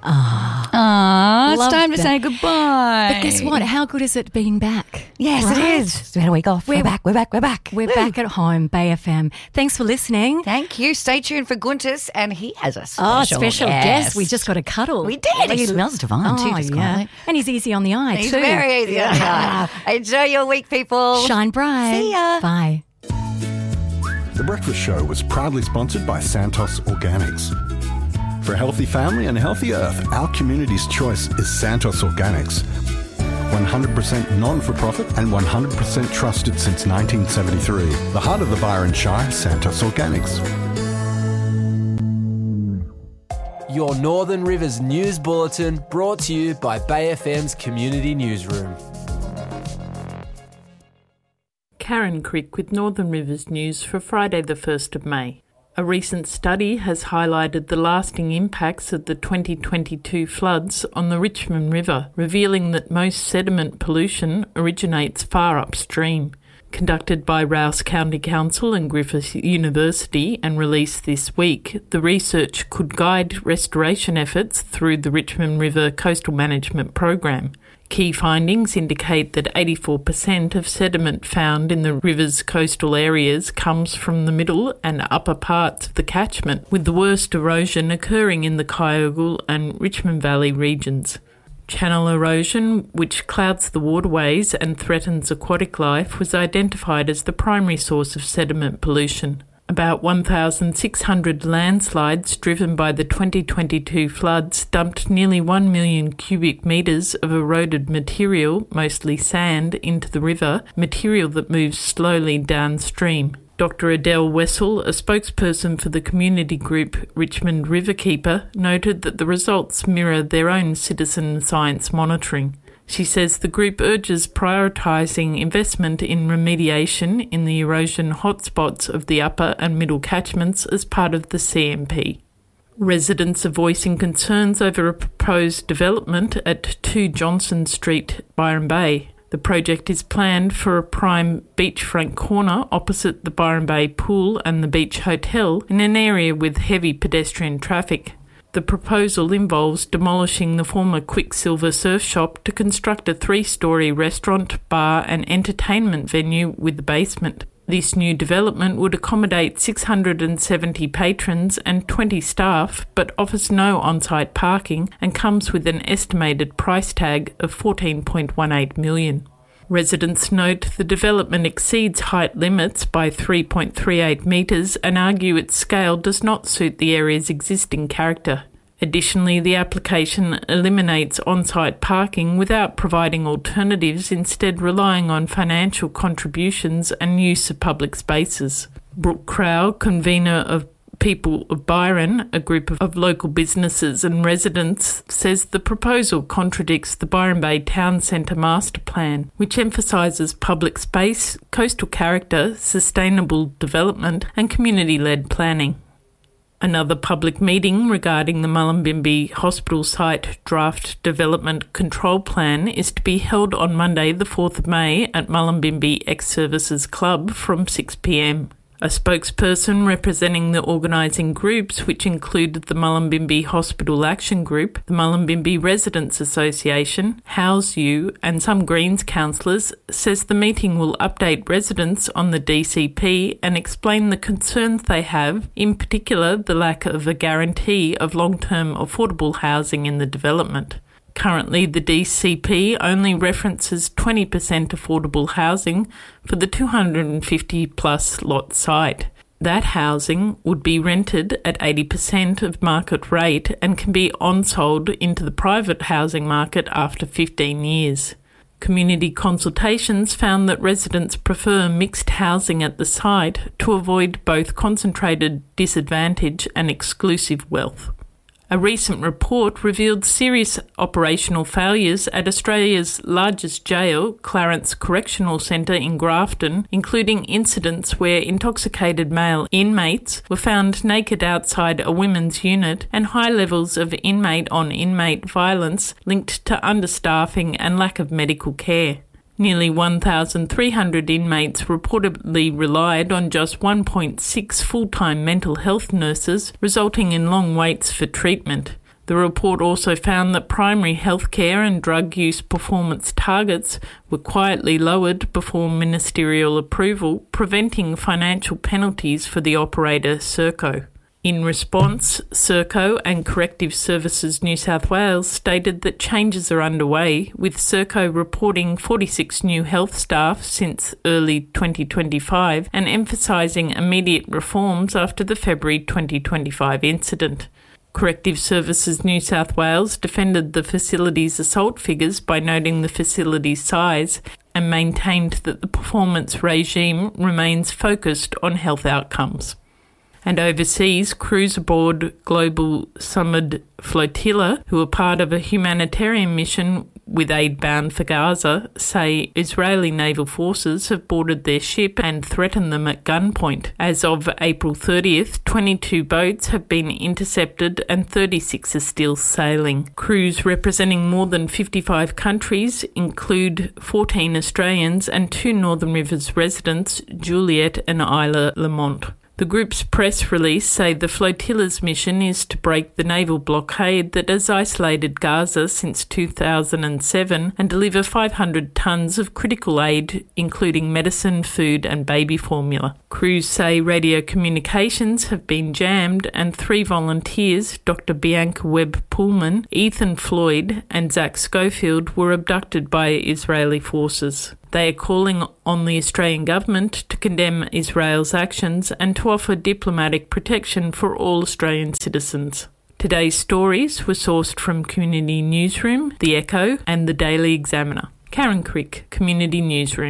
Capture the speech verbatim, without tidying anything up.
Ah, Ah, it's love time to that. say goodbye. But guess what? How good is it being back? Yes, Right? it is. We had a week off. We're, We're- back. We're back. We're back. We're Woo. back at home, Bay F M. Thanks for listening. Thank you. Stay tuned for Guntis, and he has a special, Oh, special guest. guest. We just got a cuddle. We did. He He- smells divine too. Oh, Just yeah. quietly. And he's easy on the eye, He's too. very easy. on the eye. Enjoy your week, people. Shine bright. See ya. Bye. The Breakfast Show was proudly sponsored by Santos Organics. For a healthy family and a healthy earth, our community's choice is Santos Organics. one hundred percent non-for-profit and one hundred percent trusted since nineteen seventy-three. The heart of the Byron Shire, Santos Organics. Your Northern Rivers News Bulletin brought to you by Bay F M's Community Newsroom. Karen Crick with Northern Rivers News for Friday the first of May. A recent study has highlighted the lasting impacts of the twenty twenty-two floods on the Richmond River, revealing that most sediment pollution originates far upstream. Conducted by Rouse County Council and Griffith University and released this week, the research could guide restoration efforts through the Richmond River Coastal Management Program. Key findings indicate that eighty-four percent of sediment found in the river's coastal areas comes from the middle and upper parts of the catchment, with the worst erosion occurring in the Kyogle and Richmond Valley regions. Channel erosion, which clouds the waterways and threatens aquatic life, was identified as the primary source of sediment pollution. About one thousand six hundred landslides driven by the twenty twenty-two floods dumped nearly one million cubic metres of eroded material, mostly sand, into the river, material that moves slowly downstream. Doctor Adele Wessel, a spokesperson for the community group Richmond Riverkeeper, noted that the results mirror their own citizen science monitoring. She says the group urges prioritising investment in remediation in the erosion hotspots of the upper and middle catchments as part of the C M P. Residents are voicing concerns over a proposed development at two Johnson Street, Byron Bay. The project is planned for a prime beachfront corner opposite the Byron Bay Pool and the Beach Hotel in an area with heavy pedestrian traffic. The proposal involves demolishing the former Quicksilver surf shop to construct a three-storey restaurant, bar and entertainment venue with a basement. This new development would accommodate six hundred seventy patrons and twenty staff, but offers no on-site parking and comes with an estimated price tag of fourteen point one eight million dollars. Residents note the development exceeds height limits by three point three eight metres and argue its scale does not suit the area's existing character. Additionally, the application eliminates on-site parking without providing alternatives, instead relying on financial contributions and use of public spaces. Brooke Crow, convener of People of Byron, a group of, of local businesses and residents, says the proposal contradicts the Byron Bay Town Centre Master Plan, which emphasises public space, coastal character, sustainable development and community-led planning. Another public meeting regarding the Mullumbimby Hospital Site Draft Development Control Plan is to be held on Monday the fourth of May at Mullumbimby Ex-Services Club from six p m. A spokesperson representing the organising groups, which included the Mullumbimby Hospital Action Group, the Mullumbimby Residents Association, House You and some Greens councillors, says the meeting will update residents on the D C P and explain the concerns they have, in particular the lack of a guarantee of long-term affordable housing in the development. Currently, the D C P only references twenty percent affordable housing for the two hundred fifty plus lot site. That housing would be rented at eighty percent of market rate and can be on-sold into the private housing market after fifteen years. Community consultations found that residents prefer mixed housing at the site to avoid both concentrated disadvantage and exclusive wealth. A recent report revealed serious operational failures at Australia's largest jail, Clarence Correctional Centre in Grafton, including incidents where intoxicated male inmates were found naked outside a women's unit and high levels of inmate-on-inmate violence linked to understaffing and lack of medical care. Nearly one thousand three hundred inmates reportedly relied on just one point six full-time mental health nurses, resulting in long waits for treatment. The The report also found that primary healthcare and drug use performance targets were quietly lowered before ministerial approval, preventing financial penalties for the operator Serco. In response, Serco and Corrective Services New South Wales stated that changes are underway, with Serco reporting forty-six new health staff since early twenty twenty-five and emphasising immediate reforms after the February twenty twenty-five incident. Corrective Services New South Wales defended the facility's assault figures by noting the facility's size and maintained that the performance regime remains focused on health outcomes. And overseas, crews aboard Global Summit Flotilla, who are part of a humanitarian mission with aid bound for Gaza, say Israeli naval forces have boarded their ship and threatened them at gunpoint. As of April thirtieth, twenty-two boats have been intercepted and thirty-six are still sailing. Crews representing more than fifty-five countries include fourteen Australians and two Northern Rivers residents, Juliet and Isla Lamont. The group's press release say the flotilla's mission is to break the naval blockade that has isolated Gaza since two thousand seven and deliver five hundred tonnes of critical aid, including medicine, food and baby formula. Crews say radio communications have been jammed and three volunteers, Doctor Bianca Webb-Pullman, Ethan Floyd and Zach Schofield, were abducted by Israeli forces. They are calling on the Australian government to condemn Israel's actions and to offer diplomatic protection for all Australian citizens. Today's stories were sourced from Community Newsroom, The Echo and The Daily Examiner. Karen Crick, Community Newsroom.